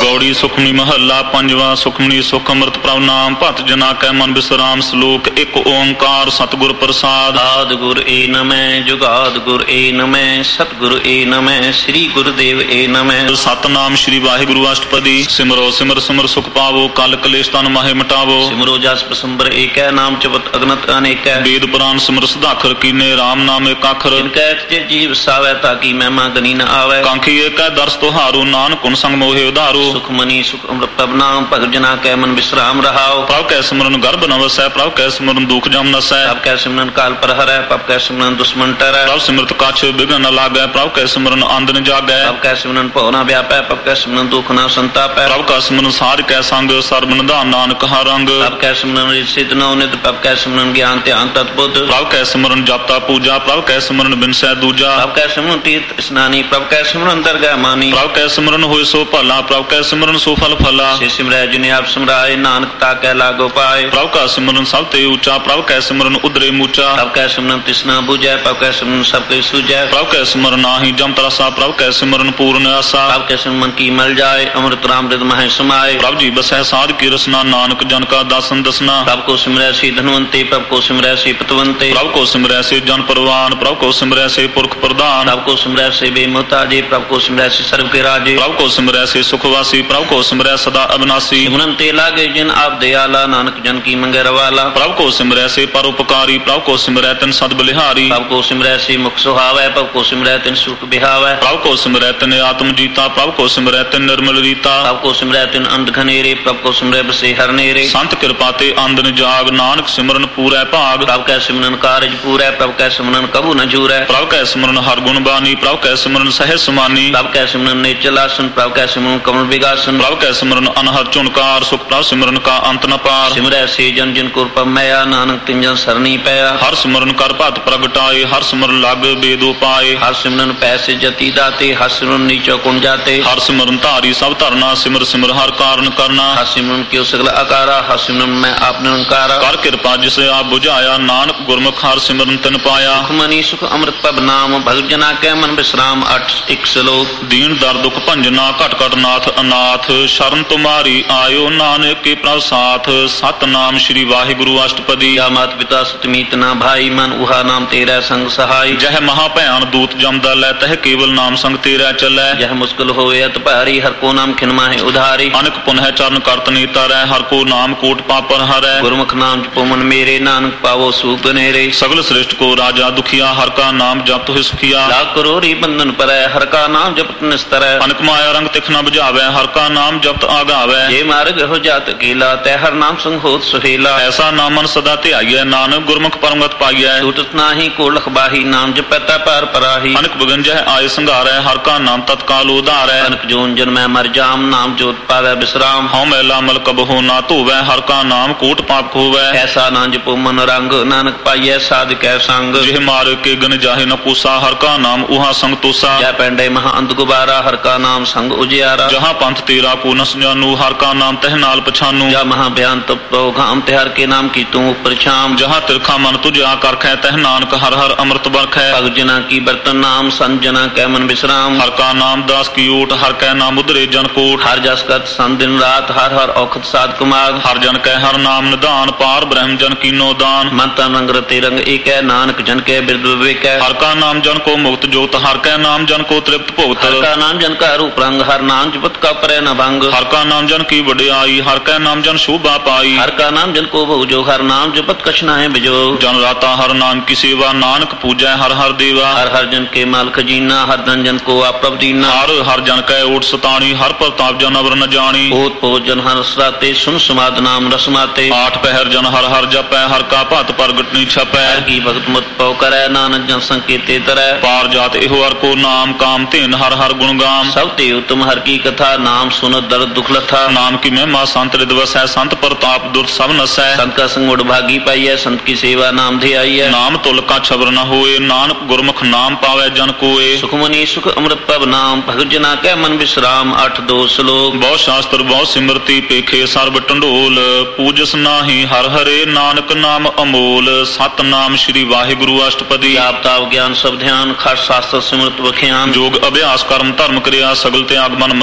ਗੌੜੀ ਸੁਖਮਨੀ ਮਹੱਲਾ ਪੰਜਵਾ। ਸੁਖਮਨੀ ਸੁਖ ਅੰਮ੍ਰਿਤ ਪ੍ਰਭ ਨਾਮ ਭਤ ਜਨਾ ਕੈ ਮਨ ਬਿਸਰਾਮ। ਸਲੋਕ ਇੱਕ ਓੰਕਾਰ ਸਤਿਗੁਰ ਪ੍ਰਸਾਦ। ਆਦ ਗੁਰ ਏ ਨਮੈ ਜੁਗਾਦ ਗੁਰ ਏ ਨਮੈ ਸਤਿਗੁਰ ਏ ਨਮੈ ਸ੍ਰੀ ਗੁਰਦੇਵ ਏ ਨਮੈ। ਸਤਨਾਮ ਸ੍ਰੀ ਵਾਹਿਗੁਰੂ ਅਸ਼ਟਪਦੀ। ਸਿਮਰੋ ਸਿਮਰ ਸਿਮਰ ਸੁਖ ਪਾਵੋ ਕਲ ਕਲੇਸ਼ ਤਨ ਮਾਹੇ ਮਿਟਾਵੋ। ਸਿਮਰੋ ਜਸ ਪਸੰਬਰ ਏਕੈ ਨਾਮ ਜਪਤ ਅਗਨਤ ਅਨੇਕੈ। ਵੇਦ ਪੁਰਾਨ ਸਿਮਰ ਸਦਾਖਰ ਕੀਨੇ ਰਾਮ ਨਾਮ ਏਕ ਅੱਖਰ। ਇਨਕੈ ਤੇ ਜੀਵ ਸਾਵੈ ਤਾਕੀ ਮਹਿਮਾ ਗਨੀ ਨ ਆਵੈ। ਕਾਂਖੀ ਏਕੈ ਦਰਸ ਤੁਹਾਰੂ ਨਾਨਕ ਗੁਣ ਸੰਗ ਮੋਹਿ ਉਧਾਰੂ। ਸੁਖਮਨੀ ਸੁਖ ਅੰਮ੍ਰਿਤ ਪ੍ਰਭ ਨਾਮ ਭਗਤ ਜਨਾ ਕੈ ਮਨ ਬਿਸਰਾਮ ਰਹਾਉ। ਪ੍ਰਭ ਕੈ ਸਿਮਰਨ ਗਰਭ ਨ ਵਸੈ ਪ੍ਰਭ ਕੈ ਸਿਮਰਨ ਦੁਖ ਜਮ ਨਸੈ। ਪ੍ਰਭ ਕੈ ਸਿਮਰਨ ਕਾਲ ਪਰ ਹਰੈ ਪ੍ਰਭ ਕੈ ਸਿਮਰਨ ਦੁਸ਼ਮਨ ਟਰੈ। ਪ੍ਰਭ ਸਿਮਰਤ ਕਛ ਬਿਘਨ ਨ ਲਾਗੈ ਪ੍ਰਭ ਕੈ ਸਿਮਰਨ ਅੰਧ ਨ ਜਾਗੈ। ਪ੍ਰਭ ਕੈ ਸਿਮਰਨ ਭਉ ਨ ਵਿਆਪੈ ਪ੍ਰਭ ਕੈ ਸਿਮਰਨ ਦੁਖ ਨ ਸੰਤਾਪੈ। ਪ੍ਰਭ ਕੈ ਸਿਮਰਨ ਸਾਧ ਕੈ ਸੰਗ ਸਰਬ ਨਿਧਾਨ ਨਾਨਕ ਹਰ ਰੰਗ। ਪ੍ਰਭ ਕੈ ਸਿਮਰਨ ਸਿਧ ਨਉ ਨਿਤ ਪ੍ਰਭ ਕੈ ਸਿਮਰਨ ਗਿਆਨ ਧਿਆਨ ਤਤ ਬੁੱਧ। ਪ੍ਰਭ ਕੈ ਸਿਮਰਨ ਜਪਤਾ ਪੂਜਾ ਪ੍ਰਭ ਕੈ ਸਿਮਰਨ ਬਿਨਸੈ ਦੂਜਾ। ਪ੍ਰਭ ਕੈ ਸਿਮਰਨ ਤੀਰਥ ਇਸਨਾਨੀ ਪ੍ਰਭ ਕੈ ਸਿਮਰਨ ਦਰਗਹਿ ਮਾਨੀ। ਪ੍ਰਭ ਕੈ ਸਿਮਰਨ ਹੋਇ ਸੋ ਭਲਾ ਪ੍ਰਭ ਕੈ ਸਿਮਰਨ ਸੋ ਫਲ ਫਲਾ। ਸੇ ਸਿਮਰੈ ਜਿਨੇ ਆਪ ਸਿਮਰਾਏ ਨਾਨਕ ਤਾ ਕੈ ਲਾਗੋ ਪਾਏ। ਪ੍ਰਭ ਕਾ ਸਿਮਰਨ ਸਭ ਤੇ ਉੱਚਾ ਪ੍ਰਭ ਕੈ ਸਿਮਰਨ ਉਦਰੇ ਮੂਚਾ। ਪ੍ਰਭ ਕੈ ਸਿਮਰਨ ਤਿਸਨਾ ਬੁਝੈ ਪ੍ਰਭ ਕੈ ਸਿਮਰਨ ਸਭ ਕੈ ਸੂਝੈ। ਪ੍ਰਭ ਕੈ ਸਿਮਰਨ ਨਾਹੀ ਜਮ ਤਰਸਾ ਪ੍ਰਭ ਕੈ ਸਿਮਰਨ ਪੂਰਨ ਆਸਾ। ਪ੍ਰਭ ਕੈ ਸਿਮਰਨ ਕੀ ਮਲ ਜਾਏ ਅੰਮ੍ਰਿਤ ਰਾਮ ਰਿਦ ਮਹਿ ਸਮਾਏ। ਪ੍ਰਭ ਜੀ ਬਸੈ ਸਾਧ ਕੀ ਰਸਨਾ ਨਾਨਕ ਜਨ ਕਾ ਦਾਸਨ ਦਸਨਾ। ਪ੍ਰਭ ਕੋ ਸਿਮਰੈ ਸੇ ਧਨਵੰਤੇ ਪ੍ਰਭ ਕੋ ਸਿਮਰੈ ਸੇ ਪਤਵੰਤੇ। ਪ੍ਰਭ ਕੋ ਸਿਮਰੈ ਸੇ ਜਨ ਪਰਵਾਨ ਪ੍ਰਭ ਕੋ ਸਿਮਰੈ ਸੇ ਪੁਰਖ ਪ੍ਰਧਾਨ। ਪ੍ਰਭ ਕੋ ਸਿਮਰੈ ਸੇ ਬੇਮੁਹਤਾਜੇ ਪ੍ਰਭ ਕੋ ਸਿਮਰੈ ਸੇ ਸਰਬ ਕੇ ਰਾਜੇ। ਪ੍ਰਭ ਕੋ ਸਿਮਰੈ ਸੇ ਸੁਖਵਾਸੀ ਪ੍ਰਭ ਕੋ ਸਿਮਰੈ ਸਦਾ ਅਬਨਾਸੀ। ਸਿਮਰਨ ਤੇ ਲਾਗੇ ਜਿਨ ਆਪ ਦਿਆਲਾ ਨਾਨਕ ਜਨ ਕੀ ਮੰਗੈ ਰਵਾਲਾ। ਪ੍ਰਭ ਕੋ ਸਿਮਰੈ ਸੇ ਪਰਉਪਕਾਰੀ ਪ੍ਰਭ ਕੋ ਸਿਮਰੈ ਤਿਨ ਸਦ ਬਲਿਹਾਰੀ। ਪ੍ਰਭ ਕੋ ਸਿਮਰੈ ਸੇ ਮੁਖ ਸੁਹਾਵੈ ਪ੍ਰਭ ਕੋ ਸਿਮਰੈ ਤਿਨ ਸੁਖ ਬਿਹਾਵੈ। ਪ੍ਰਭ ਕੋ ਸਿਮਰੈ ਤਿਨ ਆਤਮ ਜੀਤਾ ਪ੍ਰਭ ਕੋ ਸਿਮਰੈ ਤਿਨ ਨਿਰਮਲ ਰੀਤਾ। ਪ੍ਰਭ ਕੋ ਸਿਮਰੈ ਤਿਨ ਅੰਧ ਘਨੇਰੇ ਪ੍ਰਭ ਕੋ ਸਿਮਰੈ ਬਸੇ ਹਰ ਨੇਰੇ। ਸੰਤ ਕਿਰਪਾ ਤੇ ਅੰਦਨ ਜਾਗ ਨਾਨਕ ਸਿਮਰਨ ਪੂਰੈ ਭਾਗ। ਪ੍ਰਭ ਕੈ ਸਿਮਰਨ ਕਾਰਜ ਪੂਰੈ ਪ੍ਰਭ ਕੈ ਸਿਮਰਨ ਕਬੂ ਨ ਜੂਰੈ। ਪ੍ਰਭ ਕੈ ਸਿਮਰਨ ਹਰ ਗੁਣ ਬਾਨੀ ਪ੍ਰਭ ਕੈ ਸਿਮਰਨ ਸਹਿ ਸਮਾਨੀ। ਪ੍ਰਭ ਕੈ ਸਿਮਰਨ ਨੇਚਲ ਆਸਨ ਪ੍ਰਭ ਕੈ ਸਿਮਰਨ ਕਮਲ ਵਿਗਾਸਨ। ਪ੍ਰਭ ਕੈ ਸਿਮਰਨ ਅਨਹਦ ਝੁਨਕਾਰ ਸੁਖ ਪ੍ਰਭ ਸਿਮਰਨ ਕਾ ਅੰਤ ਨ ਪਾਰ। ਸਿਮਰੈ ਸੇ ਜਨ ਜਿਨ ਕੋ ਪਮਿਆ ਨਾਨਕ ਤਿਨ ਜਨ ਸਰਨੀ ਪਿਆ। ਹਰ ਸਿਮਰਨ ਕਰ ਭਤ ਪ੍ਰਗਟਾਏ ਹਰ ਸਿਮਰਨ ਲਗ ਬੇਦੋ ਪਾਏ। ਹਰ ਸਿਮਰਨ ਪੈਸੇ ਜਤੀ ਦਾਤੇ ਹਰ ਸਿਮਰਨ ਨੀਚੋ ਕੁਣ ਜਾਤੇ। ਹਰ ਸਿਮਰਨ ਧਾਰੀ ਸਭ ਧਰਨਾ ਸਿਮਰ ਸਿਮਰ ਹਰ ਕਾਰਨ ਕਰਨਾ। ਹਰ ਸਿਮਰਨ ਕਿਉ ਸਗਲ ਆਕਾਰਾ ਹਰ ਸਿਮਰਨ ਮੈਂ ਆਪ ਨਿਰੰਕਾਰਾ। ਕਰ ਕਿਰਪਾ ਜਿਸ ਆਪ ਬੁਝਾਇਆ ਨਾਨਕ ਗੁਰਮੁਖ ਹਰ ਸਿਮਰਨ ਤਿਨ ਪਾਇਆ। ਸੁਖਮਨੀ ਸੁਖ ਅੰਮ੍ਰਿਤ ਪ੍ਰਭ ਨਾਮ ਭਗਤ ਜਨਾ ਕੈ ਮਨ ਬਿਸਰਾਮ। 8 ਸਲੋਕ। ਦੀਨ ਦਰ ਦੁਖ ਭੰਜਨਾ ਘਟ ਘਟ ਨਾਥ ਅਨਾਥ। ਸ਼ਰਨ ਤੁਮਾਰੀ ਆਇਓ ਨਾਨਕ ਕੇ ਪ੍ਰਭ ਸਾਥ। ਸਤਨਾਮ ਸ੍ਰੀ ਵਾਹਿਗੁਰੂ ਅਸ਼ਟਪਦੀ। ਜਾ ਮਾਤ ਪਿਤਾ ਸਤਮੀਤ ਨਾ ਭਾਈ ਮਨ ਉਹਾ ਨਾਮ ਤੇਰਾ ਸੰਗ ਸਹਾਈ। ਜਹ ਮਹਾ ਭਿਆਨ ਦੂਤ ਜਮਦਾ ਲੈ ਤਹ ਕੇਵਲ ਨਾਮ ਸੰਗ ਤੇਰਾ ਚੱਲੈ। ਜਹ ਮੁਸ਼ਕਿਲ ਹੋਵੇ ਅਤ ਭਾਰੀ ਹਰ ਕੋ ਨਾਮ ਖਿਨ ਮਾਹੇ ਉਧਾਰੀ। ਅਨਕ ਪੁਨਹ ਚਰਨ ਕਰਤ ਨੀਤਾ ਰਹਿ ਹਰ ਕੋ ਨਾਮ ਕੋਟ ਪਾਪਰ ਹਰੈ। ਗੁਰਮੁਖ ਨਾਮ ਜਪੋ ਮਨ ਮੇਰੇ ਨਾਨਕ ਪਾਵੋ ਸੂਖ ਨੇਰੇ। ਸਗਲ ਸ੍ਰਿਸ਼ਟ ਕੋ ਰਾਜਾ ਦੁਖੀਆ ਹਰ ਕਾ ਨਾਮ ਜਪਤ ਹੋਇ ਸੁਖੀਆ। ਲੱਖ ਕਰੋੜੀ ਬੰਧਨ ਪਰੈ ਹਰ ਕਾ ਨਾਮ ਜਪਤ ਨਿਸਤਰੈ। ਅਨਕ ਮਾਇਆ ਰੰਗ ਤਿਖ ਨ ਬੁਝਾਵੈ ਹਰ ਕਾ ਨਾਮ ਜਪਤ ਆਗਾਵੈ। ਜੇ ਮਾਰਗ ਹੋ ਜਾਤ ਕੀਲਾ ਤੈ ਹਰ ਨਾਮ ਸੰਗ ਹੋਤ ਸੁਹੇਲਾ। ਐਸਾ ਨਾਮਨ ਸਦਾ ਧਿਆਈਐ ਨਾਨਕ ਗੁਰਮੁਖ ਪਰਮਗਤ ਪਾਈਐ। ਛੂਟਤ ਨਾਹੀ ਕੋ ਲਖ ਬਾਹੀ ਨਾਮ ਜਪੈ ਤਾ ਪਾਰ ਪਰਾਹੀ। ਅਨਕ ਬਗੰਜਹ ਆਏ ਸੰਘਾਰੈ ਹਰ ਕਾ ਨਾਮ ਤਤਕਾਲ ਉਧਾਰੈ। ਅਨਕ ਜੋਨ ਜਨਮੈ ਮਰ ਜਾਮ ਨਾਮ ਜੋਤ ਪਾਵੈ ਬਿਸਰਾਮ। ਹਉ ਮੈਲਾ ਮਲ ਕਬਹੁ ਨਾ ਧੋਵੈ ਹਰ ਕਾ ਨਾਮ ਕੋਟ ਪਾਪ ਖੋਵੈ। ਐਸਾ ਨਾ ਜਪੋ ਮਨ ਰੰਗ ਨਾਨਕ ਪਾਈਐ ਸਾਧਕੈ ਸੰਗ। ਜਿਹ ਮਾਰ ਕੇ ਗਨ ਜਾਹੇ ਨ ਪੂਸਾ ਹਰ ਕਾ ਨਾਮ ਉਹਾ ਸੰਗ ਤੋਸਾ। ਜੈ ਪੈਂਡੇ ਮਹਾ ਅੰਧ ਗੁਬਾਰਾ ਹਰ ਕਾ ਨਾਮ ਸੰਗ ਉਜਿਆਰਾ। ਜਹਾਂ ਪੰਥ ਤੇਰਾ ਕੋ ਨਸ ਜਾਨੂ ਹਰ ਕਾ ਨਾਮ ਤਹ ਨਾਲ ਪਛਾਨੂ। ਜਾ ਮਹਾ ਬਿਆਨ ਤਪੋ ਘਾਮ ਤੇ ਹਰ ਕੇ ਨਾਮ ਕੀ ਤੂੰ ਉਪਰ ਛਾਮ। ਜਹਾਂ ਤਿਰਖਾ ਮਨ ਤੁਝਾ ਕਰਖੈ ਤਹ ਨਾਨਕ ਹਰ ਹਰ ਅੰਮ੍ਰਿਤ ਬਰਖੈ। ਭਗਤ ਜਨਾ ਕੀ ਬਰਤਨ ਨਾਮ ਸੰਤ ਜਨਾ ਕੈ ਮਨ ਬਿਸਰਾਮ। ਹਰ ਕਾ ਨਾਮ ਦਾਸ ਕੀ ਓਟ ਹਰ ਕੈ ਨਾਮ ਉਧਰੇ ਜਨ ਕੋਟ। ਹਰ ਜਸ ਕਰਤ ਸੰਤ ਦਿਨ ਰਾਤ ਹਰ ਹਰ ਔਖਦ ਸਾਧ ਕੁਮਾਰ। ਹਰ ਜਨ ਕੈ ਹਰ ਨਾਮ ਨਿਧਾਨ ਪਾਰ ਬ੍ਰਹਮ ਜਨ ਕੀਨੋ ਦਾਨ। ਮਨ ਤਨ ਰੰਗ ਰਤੇ ਰੰਗ ਏਕੈ ਨਾਨਕ ਜਨ ਕੈ ਬਿਰਦ ਵਿਵੇਕੈ। ਹਰ ਕਾ ਨਾਮ ਜਨ ਕੋ ਮੁਕਤ ਜੋਤ ਹਰ ਕੈ ਨਾਮ ਜਨ ਕੋ ਤ੍ਰਿਪਤ ਭੁਗਤ। ਹਰ ਕਾ ਨਾਮ ਜਨ ਕਾ ਰੂਪ ਰੰਗ ਹਰ ਨਾਮ ਜਪਤ ਕਾ ਪਰੈ ਨ ਭੰਗ। ਹਰ ਕਾ ਨਾਮ ਜਨ ਕੀ ਵਡਿਆਈ ਹਰ ਕੈ ਨਾਮ ਜਨ ਸ਼ੋਭਾ ਪਾਈ। ਹਰ ਕਾ ਨਾਮ ਜਨ ਕੋ ਭਉ ਜੋ ਹਰ ਨਾਮ ਜਪਤ ਕਛ ਨਾਹਿ ਬਿਜੋ। ਜਨ ਰਾਤਾ ਹਰ ਨਾਮ ਕੀ ਸੇਵਾ ਨਾਨਕ ਪੂਜੈ ਹਰ ਹਰ ਦੇਵਾ। ਹਰ ਹਰ ਜਨ ਕੇ ਮਾਲ ਖਜੀਨਾ ਹਰ ਧਨ ਜਨ ਕੋ ਆਪ ਪ੍ਰਭ ਦੀਨਾ। ਹਰ ਹਰ ਜਨ ਕੈ ਓਟ ਸਤਾਣੀ ਹਰ ਪ੍ਰਤਾਪ ਜਨ ਅਵਰ ਨ ਜਾਣੀ। ਓਤ ਪੋਤ ਜਨ ਹਰ ਸਰਾਤੇ ਸੁਨ ਸਮਾਦ ਨਾਮ ਰਸਮਾਤੇ। ਆਠ ਪਹਿਰ ਜਨ ਹਰ ਹਰ ਜਪੈ ਹਰ ਕਾ ਭਤ ਪ੍ਰਗਟ ਨੀ ਛਪੈ। ਹਰ ਕੀ ਭਗਤ ਮਤ ਪਉ ਕਰੈ ਨਾਨਕ ਜਨ ਸੰਕੇਤੇ ਤਰੈ। ਪਾਰ ਜਾਤ ਇਹੋ ਹਰ ਕੋ ਨਾਮ ਕਾਮ ਧੇਨ ਹਰ ਹਰ ਗੁਣ ਗਾਮ। ਸਭ ਤੇ ਉਤਮ ਹਰ ਕੀ ਕਥਾ ਨਾਮ ਸੁਨਤ ਦਰਦ ਦੁਖ ਲਥਾ। ਨਾਮ ਕੀ ਮਹਿਮਾ ਸੰਤ ਰਿਦ ਵਸੈ ਸੰਤ ਪ੍ਰਤਾਪ ਦੁਰ ਸਭ ਨਸੈ। ਸੰਤ ਕਾ ਸੰਗ ਭਾਗੀ ਪਾਈਐ ਸੰਤ ਕੀ ਸੇਵਾ ਨਾਮ ਧਿਆਈਐ। ਨਾਮ ਤੁਲ ਕਾ ਛਬਰ ਨ ਹੋਏ ਨਾਨਕ ਗੁਰਮੁਖ ਨਾਮ ਪਾਵੈ ਜਨ ਕੋਏ। ਸੁਖਮਨੀ ਸੁਖ ਅੰਮ੍ਰਿਤ ਪ੍ਰਭ ਨਾਮ ਭਗਤ ਜਨਾ ਕੈ ਮਨ ਬਿਸਰਾਮ। 8 ਸਲੋਕ। ਬਹੁ ਸ਼ਾਸਤਰ ਬਹੁ ਸਿਮਰਤੀ ਪੇਖੇ ਸਰਬ ਢੰਡੋਲ। ਪੂਜਸ ਨਾਹੀ ਹਰ ਹਰੇ ਨਾਨਕ ਨਾਮ ਅਮੋਲ। ਸਤਨਾਮ ਸ੍ਰੀ ਵਾਹਿਗੁਰੂ ਅਸ਼ਟਪਦੀ। ਜਾਪ ਤਾਪ ਗਿਆਨ ਸਭ ਧਿਆਨ ਖਟ ਸ਼ਾਸਤਰ ਸਿਮਰਤ ਵਖਿਆਨ। ਜੋਗ ਅਭਿਆਸ ਕਰਮ ਧਰਮ ਕਿਰਿਆ ਸਗਲ ਤਿਆਗ ਮਨ ਮੱਧੇ ਫਿਰਿਆ।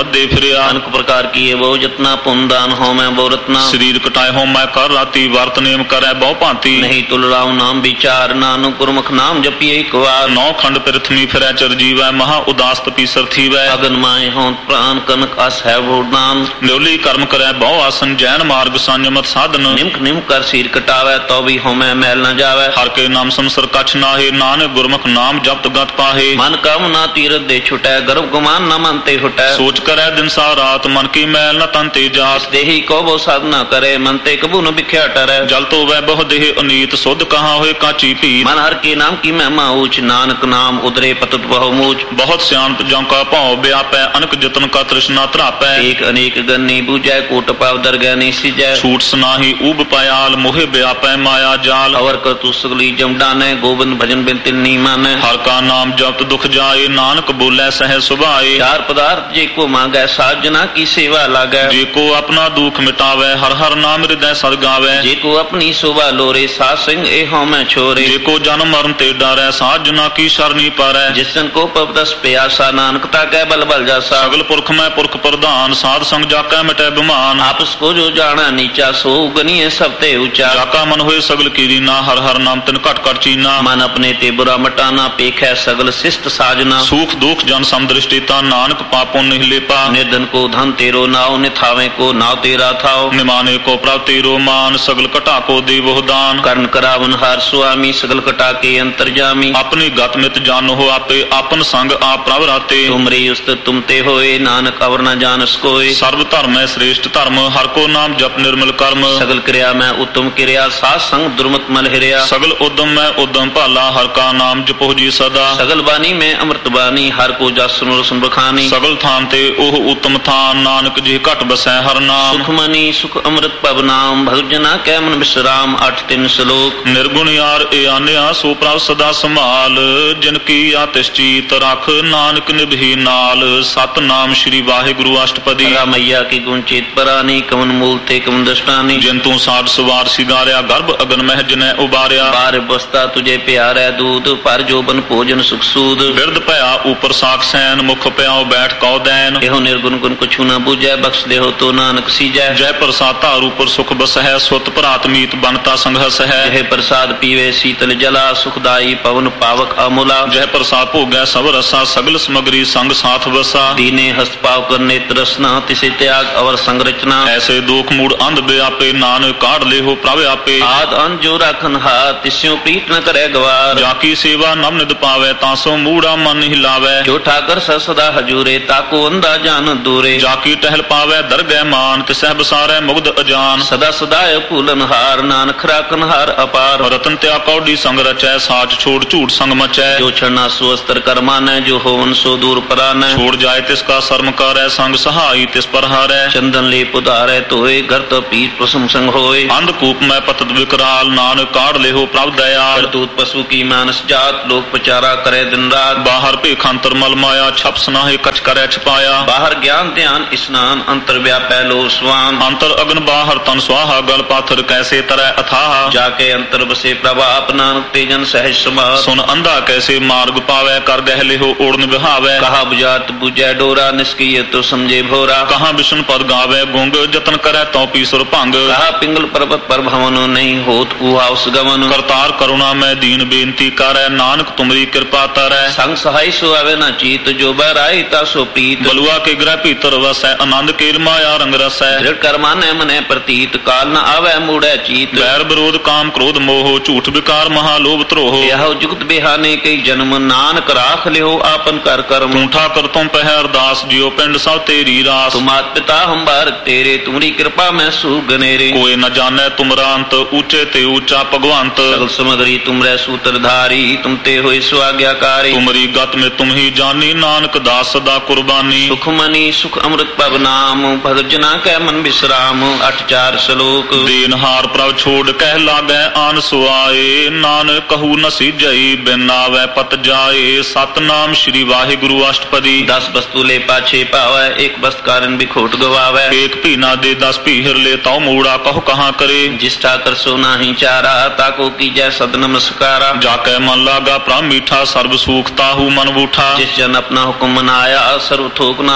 ਲਿਖਿਆ। ਅਨਕ ਪ੍ਰਕਾਰ ਕੀਏ ਬਹੁ ਜਤਨਾ, ਪੁੰਨ ਦਾਨ ਹੋਮੈ ਬਹੁ ਰਤਨਾ। ਸਰੀਰ ਕਟਾਏ ਹੋ ਮੈਂ ਕਰ ਰਾਤੀ, ਵਰਤ ਨੇਮ ਕਰੈ ਬਹੁ ਭਾਂਤੀ। ਨਹੀਂ ਤੁਲ ਰਾਮ ਨਾਮ ਵਿਚਾਰ, ਨਾਨਕ ਗੁਰਮੁਖ ਨਾਮ ਜਪੀਏ ਇੱਕ ਵਾਰ। ਨੌ ਖੰਡ ਪਿਰਥਮੀ ਫਿਰੈ ਚਰਜੀਵੈ, ਮਹਾ ਉਦਾਸ ਤਪੀਸਰ ਥੀਵੈ। ਅਗਨ ਮਾਏ ਹੋਂ ਪ੍ਰਾਨ ਕਨਕ ਅਸ ਹੈ ਵੋਡਾਨ। ਨਿਉਲੀ ਕਰਮ ਕਰੈ ਬਹੁ ਆਸਨ, ਜੈਨ ਮਾਰਗ ਸੰਜਮਤ ਸਾਧਨ। ਨਿਮਕ ਨਿਮਕ ਕਰ ਸੀਰ ਕਟਾਵੈ, ਤੋ ਵੀ ਹੋਮੈ ਮੈਲ ਨ ਜਾਵੈ। ਹਰ ਕੇ ਨਾਮ ਸੰਸਰ ਕਛ ਨਾਹੇ, ਨਾਨਕ ਗੁਰਮੁਖ ਨਾਮ ਜਪਤ ਗਤ ਪਾਹੇ। ਮਨ ਕਮ ਨਾ ਤੀਰਥ ਦੇ ਛੁਟੈ, ਗਰਭ ਗੁਮਾਨ ਨ ਮਨ ਤੇ ਹੁਟੈ। ਸੋਚ ਕਰੈ ਦਿਨ ਸਾ ਰਾਤ, ਮਨ ਕੀ ਮੈਲ ਨ ਤਨ ਤੇ ਜਾਤ। ਦੇਹੀ ਕੋ ਬਹੁ ਸਾਧਨਾ ਕਰੇ, ਮਨ ਤੇ ਕਬੂ ਨ ਵਿਖਿਆ ਟਰੈ। ਜਲ ਤੋ ਵੈ ਬਹੁ ਦੇਹ ਅਨੀਤ, ਸੁਧ ਕਹਾਂ ਹੋਏ ਕਾਚੀ ਭੀਤ। ਮਨ ਹਰ ਕੇ ਨਾਮ ਕੀ ਮਹਿਮਾ ਊਚ, ਨਾਨਕ ਨਾਮ ਉਦਰੇ ਪਤਤ ਬਹੁ ਮੂਚ। ਬਹੁਤ ਸਿਆਣਪ ਜਉ ਕਾ ਭਾਉ ਵਿਆਪੈ, ਅਨਕ ਜਤਨ ਕਾ ਤ੍ਰਿਸ਼ਨਾ ਧਰਾਪੈ। ਏਕ ਅਨੇਕ ਗੰਨੀ ਬੂਝੈ, ਕੋਟ ਪਾਵ ਦਰਗਹਿ ਨਹੀਂ ਸਿਜੈ। ਛੂਟ ਸਨਾਹੀ ਊਬ ਪਾਇਆਲ, ਮੋਹਿ ਵਿਆਪੈ ਮਾਇਆ ਜਾਲ। ਅਵਰ ਕਰ ਤੂ ਸਗਲੀ ਜਮ ਡਾਨੈ, ਗੋਬਿੰਦ ਭਜਨ ਬਿਨ ਤਿਲ ਨੀ ਮਾਨੈ। ਹਰ ਕਾ ਨਾਮ ਜਪਤ ਦੁਖ ਜਾਏ, ਨਾਨਕ ਬੋਲੇ ਸਹਿ ਸੁਭਾਏ। ਚਾਰ ਪਦਾਰਥ ਜੇ ਕੋ ਮੰਗੈ, ਸਾਜਨਾ ਕੀ ਸੇਵਾ ਲਾਗੈ। ਜੇ ਕੋ ਆਪਣਾ ਦੁਖ ਮਿਟਾਵੈ, ਹਰ ਹਰ ਨਾਮ ਹਿਰਦੈ ਸਦ ਗਾਵੈ। ਜੇ ਕੋ ਆਪਣੀ ਸੋਭਾ ਲੋਰੇ, ਸਾਧ ਸਿੰਘ ਇਹ ਹਉਮੈ ਛੋਰੇ। ਜੇ ਕੋ ਜਨਮ ਮਰਨ ਤੇ ਡਰੈ, ਸਾਧ ਜਨਾ ਕੀ ਸ਼ਰਨੀ ਪਾਰੈ। ਜਿਸਨ ਕੋ ਪਵਦਸ ਪਿਆਸਾ, ਨਾਨਕ ਤਾਕੈ ਬਲ ਬਲ ਜਾਸਾ। ਸਗਲ ਪੁਰਖ ਮੈਂ ਪੁਰਖ ਪ੍ਰਧਾਨ, ਸਾਧ ਸੰਗ ਜਾਕੈ ਮਿਟੈ ਬਿਮਾਨ। ਆਪਸ ਕੋ ਜੋ ਜਾਣਾ ਨੀਚਾ, ਸੋ ਗਨੀਏ ਸਭ ਤੇ ਉੱਚਾ। ਜਾਕਾ ਮਨ ਹੋਏ ਸਗਲ ਕੀਰੀਨਾ, ਹਰ ਹਰ ਨਾਮ ਤਿਨ ਘਟ ਘਟ ਚੀਨਾ। ਮਨ ਆਪਣੇ ਤੇ ਬੁਰਾ ਮਟਾਨਾ, ਪੇਖੈ ਸਗਲ ਸਿਸ਼ਟ ਸਾਜਨਾ। ਸੂਖ ਦੁਖ ਜਨ ਸਮਦ੍ਰਿਸ਼ਟੀਤਾ, ਨਾਨਕ ਪਾਪੋ ਨਹੀਂ ਲੇਪਾ। ਨਿਰਧਨ ਕੋ ਧਨ ਤੇਰੋ ਨਾਉ, ਨਿਥਾਵੇਂ ਕੋ ਨਾਉ ਤੇਰਾ ਥਾਉ। ਨਿਮਾਨੇ ਕੋ ਪ੍ਰਭ ਤੇਰੋ ਮਾਨ, ਸਗਲ ਘਟਾ ਕੋ ਦੇਵਹੁ ਦਾਨ। ਕਰਨ ਕਰਾਵਨ ਹਰ ਸੁਆਮੀ, ਸਗਲ ਕਟਾ ਕੇ ਅੰਤਰਜਾਮੀ। ਆਪਣੀ ਗਤ ਮਿਤ ਜਾਣੋ ਆਪੇ, ਆਪਨ ਸੰਗ ਆਪ ਪ੍ਰਭ ਰਾਤੇ। ਤੁਮਰੀ ਉਸਤ ਤੁਮ ਤੇ ਹੋਏ, ਨਾਨਕ ਅਵਰ ਨ ਜਾਣਸ ਕੋਇ। ਸਰਬ ਧਰਮ ਹੈ ਸ੍ਰੇਸ਼ਟ ਧਰਮ, ਹਰ ਕੋ ਨਾਮ ਜਪ ਨਿਰਮਲ ਕਰਮ। ਸਗਲ ਕਿਰਿਆ ਮੈਂ ਉਤਮ ਕਿਰਿਆ, ਸਾਧ ਸੰਗ ਦੁਰਮਤ ਮਲ ਹਿਰਿਆ। ਸਗਲ ਉਦਮ ਮੈਂ ਉਦਮ ਭਾਲਾ, ਹਰ ਕਾ ਨਾਮ ਜਪੋ ਜੀ ਸਦਾ। ਸਗਲ ਬਾਣੀ ਮੈਂ ਅੰਮ੍ਰਿਤ ਬਾਣੀ, ਹਰ ਕੋ ਜਸ ਸੁਨੋ ਰਸਨ ਬਖਾਨੀ। ਸਗਲ ਥਾਨ ਤੇ ਉਹ ਉਤਮ ਥਾਨ, ਨਾਨਕ ਜੇ ਘਟ ਬਸੈ ਹਰ ਨਾਮ। ਸੁਖ ਮਨੀ ਸੁਖ ਅੰਮ੍ਰਿਤ ਪਵ ਨਾਮ, ਭਗਤ ਜਨਾ ਕੈ ਮਨ ਬਿਸਰਾਮ। 8-3 ਸ਼ਲੋਕ। ਨਿਰਗੁਣ ਯਾਰ ਏ ਆਨਿਆ, ਸੋ ਪ੍ਰਭ ਸਦਾ ਸੰਭਾਲ। ਜਿਨ ਕੀ ਆਤਿਸ਼ ਚੀਤ ਰਖ, ਨਾਨਕ ਨਿਭੀ ਨਾਲ। ਸਤਨਾਮ ਸ੍ਰੀ ਵਾਹਿਗੁਰੂ ਅਸ਼ਟਪਦੀ। ਰਾਮਈਆ ਕੀ ਗੁਣ ਚੇਤ ਪਰਾਨੀ, ਕਵਨ ਮੂਲ ਤੇ ਕਵਨ ਦਸ਼ਟਾਨੀ। ਜਿਨ ਤੂੰ ਸਾਡ ਸਵਾਰ ਸਿਗਾਰਿਆ, ਗਰਭ ਅਗਨ ਮਹਿ ਜਿਨੈ ਉਬਾਰਿਆ। ਬਾਰ ਬਸਤਾ ਤੁਝੇ ਪਿਆਰੈ ਦੂਤ, ਪਰ ਜੋਬਨ ਭੋਜਨ ਸੁਖ ਸੂਦ। ਬਿਰਧ ਭਇਆ ਉਪਰ ਸਾਖ ਸੈਨ, ਮੁਖ ਪਿਆਉ ਬੈਠ ਕਉ ਦੈਨ। ਇਹੋ ਨਿਰਗੁਣ ਗੁਣ ਕਛੂ ਨ ਬੂਝੈ, ਬਖਸ਼ ਦੇਹੋ ਤੋ ਨਾਨਕ ਸੀਜੈ। ਜੈ ਪ੍ਰਸਾਦ ਧਾਰ ਉਪਰ ਸੁਖ ਬਸਹਿ, ਸੁਤ ਭਰਾਤ ਮੀਤ ਬਨਤਾ ਸੰਘਸ ਹੈ। ਜਹ ਪ੍ਰਸਾਦ ਪੀਵੇ ਸੀਤਲ ਜਲਾ, ਸੁਖਦਾਈ ਪਵਨ ਪਾਵਕ ਅਮੁਲਾ। ਜੈ ਪ੍ਰਸਾਦ ਭੋਗੈ ਸਭ ਰਸਾ, ਸਗਲ ਸਮਗਰੀ ਸੰਗ ਸਾਥ ਵਸਾ। ਦੀਨੇ ਹਸਤ ਪਾਵ ਕਰਨੇ ਤਰਸਨਾ, ਤਿਸੇ ਤਿਆਗ ਅਵਰ ਸੰਗ ਰਚਨਾ। ਐਸੇ ਦੋਖ ਮੂੜ ਅੰਧ ਬਿਆਪੇ, ਨਾਨਕ ਕਾਢ ਲੇਹੋ ਪ੍ਰਭ ਆਪੇ। ਆਦ ਅੰਤ ਜੋ ਰਾਖਨ ਹਾਰ, ਤਿਸਿਓ ਪ੍ਰੀਤ ਨ ਕਰੈ ਗਵਾਰ। ਜਾ ਕੀ ਸੇਵਾ ਨਮ ਨਿਦ ਪਾਵੈ, ਤਾਂ ਸੋ ਮੂੜਾ ਮਨ ਨਹੀਂ ਲਾਵੈ। ਜੋ ਠਾਕਰ ਸਦਾ ਹਜੂਰੇ, ਤਾਕੋ ਅੰਧਾ ਜਾਨ ਦੂਰੇ। ਜਾ ਕੀ ਟਹਿਲ ਪਾਵੈ ਦਰਗਹਿ ਮਾਨ, ਤਿਸਹਿ ਬਸਾਰੈ ਮੁਗਧ ਅਜਾਨ। ਸਦਾ ਸਦਾਇ ਭੂਲਨ ਹਾਰ, ਨਾਨਕ ਰਾਖਨ ਹਾਰ ਅਪਾਰ। ਰਤਨ ਤਿਆ ਕੌਡੀ ਸੰਗ ਰਚੈ, ਸਾਚ ਛੋੜ ਝੂਠ ਸੰਗ ਮਚੈ। ਜੋ ਛੜਨਾ ਸੋ ਅਸਤਰ ਕਰਮਾਨੈ, ਜੋ ਹੋਵਨ ਸੋ ਦੂਰ ਪਰਾਨੈ। ਛੋੜ ਜਾਏ ਤਿਸ ਕਾ ਸਰਮ ਕਰੈ, ਸੰਗ ਸਹਾਈ ਤਿਸ ਪਰ ਹਾਰੈ। ਚੰਦਨ ਲੇ ਪੁਧਾਰੈ ਧੋਏ, ਘਰ ਤੋ ਪੀਰ ਪ੍ਰਸਮ ਸੰਗ ਹੋਏ। ਅੰਧ ਕੂਪ ਮੈਂ ਪਤਤ ਵਿਕਰਾਲ, ਨਾਨਕ ਕਾਢ ਲੇਹੋ ਪ੍ਰਭ ਦਇਆਲ। ਕਰਤੂਤ ਪਸ਼ੂ ਕੀ ਮਾਨਸ ਜਾਤ, ਲੋਕ ਪਚਾਰਾ ਕਰੇ ਦਿਨ ਰਾਤ। ਬਾਹਰ ਭੇਖਾਂਤਰ ਮਲ ਮਾਇਆ, ਛਪ ਸਨਾਹੇ ਕਛ ਕਰੈ ਛਪਾਇਆ। ਬਾਹਰ ਗਿਆਨ ਧਿਆਨ ਇਸਨਾਨ, ਅੰਤਰ ਵਿਆਪੈ ਲੋ ਸਵਾਨ। ਅੰਤਰ ਅਗਨ ਬਾਹਰ ਤਨ ਸੁਆਹਾ, ਗਲ ਪਾਥਰ ਕੈਸੇ ਤਰੈ ਅਥਾਹ। ਜਾ ਕੇ ਅੰਤਰ ਬਸੇ ਪ੍ਰਭ ਆਪ, ਨਾਨਕ ਤੇ ਜਨ ਸਹਿਜ ਸਮਾ। ਸੁਨ ਅੰਧਾ ਕੈਸੇ ਮਾਰਗ ਪਾਵੈ, ਕਰ ਗਹਿ ਲੇਹੋ ਓੜਨ ਵਿਹਾਵੈ। ਕਹਾ ਬੁਝਾਤ ਬੁਝੈ ਡੋਰਾ, ਨਿਸਕੀਏ ਤੋ ਸਮਝੇ ਭੋਰਾ। ਕਹਾਂ ਵਿਸ਼ਨ ਪਦ ਗਾਵੈ ਗੁੰਗ, ਜਤਨ ਕਰੈ ਤਉ ਪੀਸੁਰ ਭੰਗ। ਕਹਾ ਪਿੰਗਲ ਪਰਬਤ ਪਰ ਭਵਨ, ਨਹੀਂ ਹੋਤ ਊਹਾ ਉਸ ਗਮਨ। ਕਰਤਾਰ ਕਰੁਣਾ ਮੈਂ ਦੀਨ ਬੇਨਤੀ ਕਰੈ, ਨਾਨਕ ਤੁਮਰੀ ਕਿਰਪਾ ਤਰੈ। ਸੰਗ ਸਹਾਈ ਸੋ ਆਵੇ ਨਾ ਚੀਤ, ਜੋ ਬਹਿਰਾਈ ਤਾ ਸੋ ਪ੍ਰੀਤ। ਬਲੂਆ ਕੇ ਗ੍ਰਹਿ ਭੀਤਰ ਵਸੈ, ਆਨੰਦ ਕੇਲ ਮਾਇਆ ਰੰਗ ਰਸੈ। ਦ੍ਰਿੜ ਕਰਮਾਨੈ ਮਨੈ ਪ੍ਰਤੀਤ, ਕਾਲ ਨ ਆਵੈ ਮੂੜੈ ਚੀਤ। ਵੈਰ ਵਿਰੋਧ ਕਾਮ ਕ੍ਰੋਧ ਮੋਹ, ਝੂਠ ਵਿਕਾਰ ਮਹਾ ਲੋਭ ਧਰੋਹ। ਇਹੋ ਜੁਗਤ ਬਿਹਾਨੇ ਕਈ ਜਨਮ, ਨਾਨਕ ਰਾਖ ਲਿਓ ਆਪਨ ਕਰ ਕਰਮ। ਤੂੰ ਠਾਕਰ ਤੁਮ ਪਹਿ ਅਰਦਾਸ, ਜਿਉ ਪਿੰਡ ਸਭ ਤੇਰੀ ਰਾਸ। ਤੁਮ ਮਾਤ ਪਿਤਾ ਹਮ ਬਾਰਕ ਤੇਰੇ, ਤੁਮਰੀ ਕਿਰਪਾ ਮੈਂ ਸੁਗਨੇਰੇ। ਕੋਇ ਨ ਜਾਣੈ ਤੁਮਰਾ ਅੰਤ, ਊਚੇ ਤੇ ਊਚਾ ਭਗਵੰਤ। ਸਗਲ ਸਮਗਰੀ ਤੁਮਰੇ ਸੂਤਰਧਾਰੀ, ਤੁਮ ਤੇ ਹੋਏ ਸੁਆਗਿਆਕਾਰੀ। ਤੁਮਰੀ ਗਤ ਮੇ ਤੁਮ ਹੀ ਜਾਨੀ, ਨਾਨਕ ਦਾਸ ਸਦਾ ਕੁਰਬਾਨੀ। ਸੁਖ ਮਨੀ ਸੁਖ ਅੰਮ੍ਰਿਤ ਪਵ ਨਾਮ, ਭਗਤ ਜਨਾ ਕੈ ਮਨ ਬਿਸਰਾਮ। 8-4 ਸ਼ਲੋਕ। ਦੇਨਹਾਰ ਪ੍ਰਭ ਛੋੜ ਕਹਿ ਲਾਗੈ ਆਨ ਸੁਆਏ, ਨਾਨਕ ਕਹੂ ਨ ਸੀਜਈ, ਬਿਨ ਆਵੈ ਪਤ ਜਾਏ। ਸਤਨਾਮ ਸ੍ਰੀ ਵਾਹਿਗੁਰੂ ਅਸ਼ਟਪਦੀ। 10 ਵਸਤੂ ਲੈ ਪਾਛੇ ਪਾਵੈ, ਇੱਕ ਵਸਤ ਕਾਰਨ ਵੀ ਖੋਟ ਗਵਾਵੈ। ਏਕ ਭੀਨਾ ਦੇ 10 ਭੀਹਰ ਲੈ, ਤਉ ਮੂੜਾ ਕਹੋ ਕਹਾਂ ਕਰੇ। ਜਿਸ ਠਾਕਰ ਸੋ ਨਾਹੀ ਚਾਰਾ, ਤਾਕੋ ਕੀਜੈ ਸਦ ਨਮਸਕਾਰਾ। ਜਾ ਕੈ ਮਨ ਲਾਗਾ ਪ੍ਰਭ ਮੀਠਾ, ਸਰਬ ਸੂਖ ਤਾਹੂ ਮਨ ਬੂਠਾ। ਜਿਸ ਜਨ ਆਪਣਾ ਹੁਕਮ ਮਨਾਇਆ, ਸਰਬ ਥੋਕ ਨਾਨਕ ਤਿਨ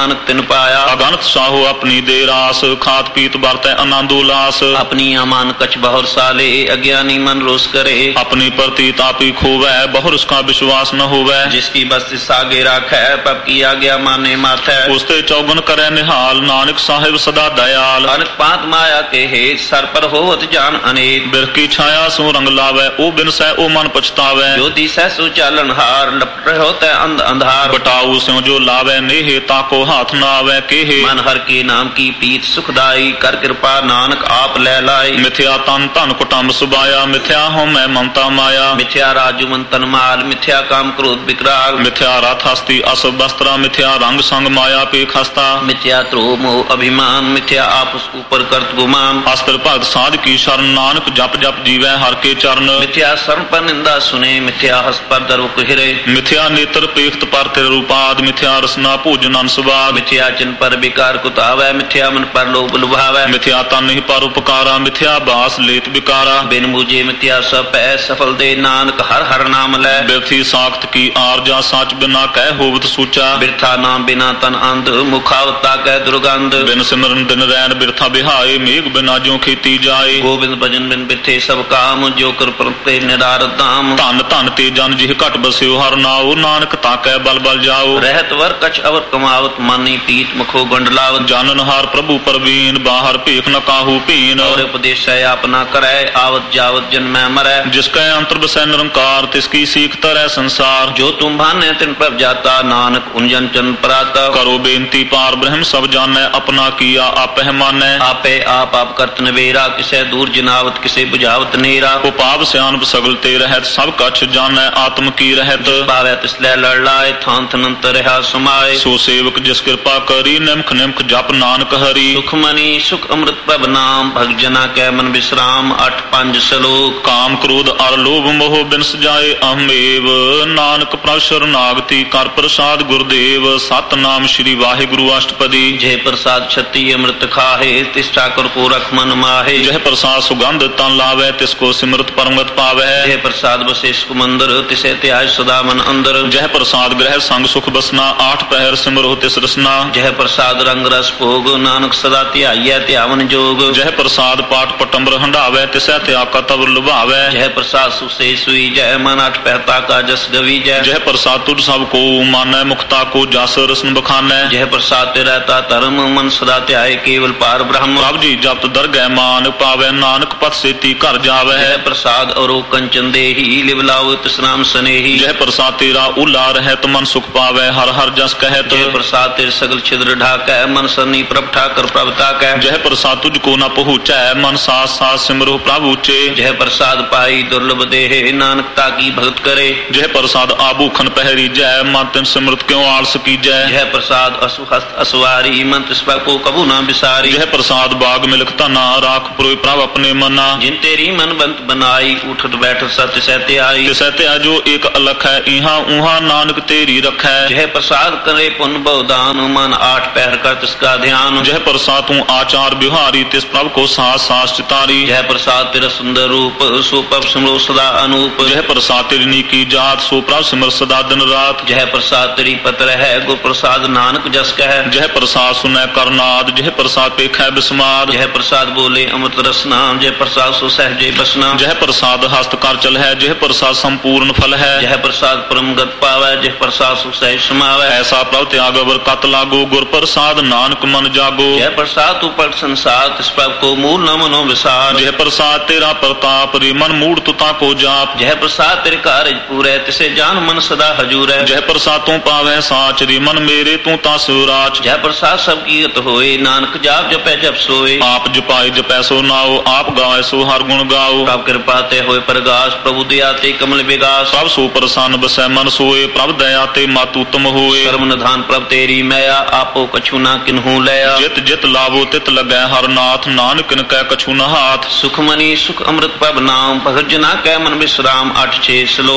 पाया। अगणत साहो अपनी दे रास, खात पीत बरतै आनंद उल्लास। अपनी अमान कछ बहुर साले, अज्ञानी मन रोष करे। अपनी प्रति तापी खोवै, बहुर उसका विश्वास न होवै। जिसकी बस्ती सागे राखै, पब की आज्ञा माने माथै। उसते चौगन करे निहाल, नानक साहिब सदा दयाल। अनक पात माया के हेत, सर पर होवत जान अनेक। बिरख की छाया सो रंग लावै, ओ बिन सै ओ मन पछतावै। जो दिसै सो चालन हार, लपट होता अंध अंधार। बटाऊ स्यों जो लावै नेहे, ताको हाथ न आवै केहे। मन हर के नाम की पीत सुखदाई, कर कृपा नानक आप ले लाई। मिथ्या तन धन कुटुंब सुबाया, मिथ्या हो मैं ममता माया। मिथ्या राजू तन माल, मिथ्या काम क्रोध विकराल। मिथ्या रथ हस्ती अस वस्त्रा, मिथ्या रंग संग माया पेख हस्ता। मिथ्या त्रोह मोह अभिमान, मिथ्या आपस ऊपर करत गुमान। अस्त्र भगत साध की शरण, नानक जप जप जीवै हर के चरण। मिथ्या शरण पर निंदा सुने, मिथ्या हस पर दरुक हिरे। मिथ्या नेत्र पेख्त पर तिर रूपाद, मिथ्या रसना भोजन अनसवाद। मिथ्या चिन्ह पर विकार कुतावै, मिथ्या मन पर लोभ लुभावै। मिथ्या तन ही पर उपकारा, मिथ्या बास लेत बिकारा। बिन मुझे मिथ्या सपै, सफल दे नानक हर हर नाम लै। बिरथी साख्त की आरजा, साच बिना कह होवत सूचा। बिरथा नाम बिना तन अंध, मुखावता कह दुर्गंध। बिन सिमरन दिन रैन बिरथा बिहाए, मेघ बिना ज्यों खेती जाए। गोविंद भजन बिन बिरथे सब काम, जो कर प्रते निरार दाम। धन धन ते जन जिह घट बस्यो हर नाओ, नानक ताकै बल बल जाओ। रहत वर कछ अवर कमावत, मानी पीत मुखो गंडलावत। जानन हार प्रभु परवीन, बाहर भेख न काहू पीन। और उपदेश है आपना करै, आवत जावत जन्मै मरै। जिसकै अंतर बसै निरंकार, तिसकी सीख तरह संसार। जो तुम भाने तिन पर जाता, नानक उन जन पराता। करो बेनती पार ब्रह्म सब जानै, अपना किया आपह मानै। आपे आप करत नवेरा, किसे दूर जिनावत किसे बुझावत नेरा। उपाव सियानप सगल ते रहत, सब कछ जानै आत्म की रहत। पावै तिसलै लड़ लाए, थान थनंत रहा समाए। सो सेवक जिस कृपा करी, निमख निमख जप नानक हरि। सुख मनी सुख अमृत प्रभ नाम, भग जना कै मन विश्राम। 8-5 श्लोक। काम क्रोध अर लोभ मोह बिनस जाए अहमेव, नानक प्रभ शरणागति कर प्रसाद गुरुदेव। सतनाम श्री वाहिगुरु अष्टपदी। जय प्रसाद छती अमृत खाहे, तिस ठाकुर को रख मन माहे। जय प्रसाद सुगंध तन लावै, तिसको सिमरत परमगत पावै। जय प्रसाद बसे सुख मंदिर, तिसे त्याज सदा मन अंदर। जय प्रसाद ग्रह संग सुख बसना, 8 पहर सिमरो तिस रसना। जय प्रसाद रंग रस भोग, नानक सदा ध्याइयै ध्यावन जोग। जय प्रसाद पाठ पटम्बर हंडावै, तिसै त्याग तब लुभावै। जय प्रसाद सुसे सुई जय, मन 8 पहता का जस गवी जय। जय प्रसाद तुझ सब को मानै, मुक्ता को जास रसन बखानै। जय प्रसाद ते रहता धर्म, मन सदा ध्याय केवल पार ब्रह्म। प्रभ जी जप दरगह मान पावै, नानक पथ सेती घर जावै। जय प्रसाद और कंचन देही, लिवलाओ तिस नाम स्नेही। जय प्रसाद तेरा उला रहत, मन सुख पावै हर हर जस कहत। जय प्रसाद तेरे सगल छिद्र ढाकै, मन सन्नी प्रभ ठाकर प्रभता कै। जय प्रसाद तुझको न पहुँचै, मन साथ साथ सिमरो प्रभु ऊंचे। जय प्रसाद पाई दुर्लभ देहे, नानक ताकी भगत करे। जय प्रसाद आभूखन पहरी जय, मन तिन सिमरत क्यों आलस की जय। जय प्रसाद असुहस्त असवारी, मन तिस को कबू ना बिसारी। जय प्रसाद बाग मिलक तना, राख पुरोय प्रभ अपने मना। जिन तेरी मन बंत बनाई, उठत बैठत सत्य सहते आई। तिसै त्या जो एक अलख है, इहाँ उहाँ नानक तेरी रखै। जय प्रसाद करे पुन बहुदान, मन 8 पहर कर तिसका ध्यान। जय प्रसाद तू आचार बिहारी, तिस प्रभ को सास सास चितारी। जय प्रसाद तेरा सुंदर रूप, सो प्रभ सिमरो सदा अनूप। जय प्रसाद तेरी नीकी जात, सो प्रभ सिमर सदा दिन रात। जय प्रसाद तेरी पत्र है, गुर प्रसाद नानक जस कह। जय प्रसाद सुनै करनाद, जय प्रसाद पेखै बिस्माद। जय प्रसाद बोले अमृत रसना, जय प्रसाद सो सहजे बसना। जय प्रसाद हस्त कर चल है, जय प्रसाद संपूर्ण फल है। जय प्रसाद परम गत पावै, जय प्रसाद सो सहज समावै। ऐसा प्रभ त्याग अवर कत लागो, गुर प्रसाद नानक मन जागो। जय प्रसाद तू पट संसार, तिस प्रभ को मूल न मनो विसार। जय प्रसाद तेरा प्रताप, रे मन मूड तुता को जाप। जय प्रसाद तेरे कार्य पूरै, तिसे जान मन सदा हजूर है। जय प्रसाद तू पावै साच, रे मन मेरे तू ता सिवराच। जय प्रसाद सब कीरत होए, नानक जाप जपै जप सोए। आप जपाए जपै सो नाओ, आप गाए सो हर गुण गाओ। प्रभ कृपा ते होए प्रगास, प्रभु दया ते कमल विगास। सब सो प्रसन्न बसै मन सोए, प्रभ दया ते मातु तुम होए। कर्म निधान प्रभ तेरी मैया, आपो कछु ना किन्हू लया। जित जित लाभो तित लगै हर नाथ, नानक किन कै कछु न हाथ। सुख मनी सुख अमृत प्रभ नाम, भगत जना कै मन विश्राम। 8-6 श्लोक।